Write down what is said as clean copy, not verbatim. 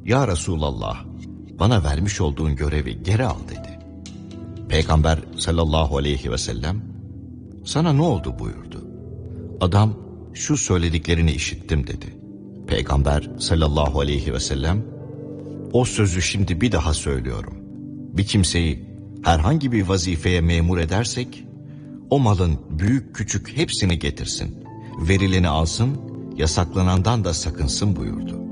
"Ya Resulallah, bana vermiş olduğun görevi geri al" dedi. Peygamber sallallahu aleyhi ve sellem, "Sana ne oldu?" buyurdu. Adam, "Şu söylediklerini işittim" dedi. Peygamber sallallahu aleyhi ve sellem, "O sözü şimdi bir daha söylüyorum. Bir kimseyi herhangi bir vazifeye memur edersek, o malın büyük küçük hepsini getirsin, verileni alsın, yasaklanandan da sakınsın" buyurdu.